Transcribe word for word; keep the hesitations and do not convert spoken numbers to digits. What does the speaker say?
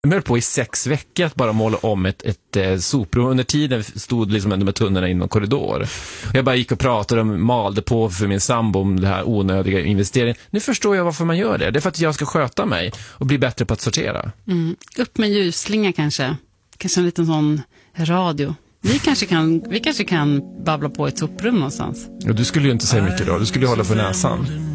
Jag höll på i sex veckor att bara måla om ett, ett, ett soprum. Under tiden stod liksom de här tunnorna i någon korridor. Jag bara gick och pratade och malde på för min sambo om det här onödiga investeringen. Nu förstår jag varför man gör det. Det är för att jag ska sköta mig och bli bättre på att sortera. Mm. Upp med ljusslinga kanske. Kanske en liten sån radio. Vi kanske kan, vi kanske kan babbla på ett soprum någonstans. Ja, du skulle ju inte säga mycket då. Du skulle ju hålla för näsan.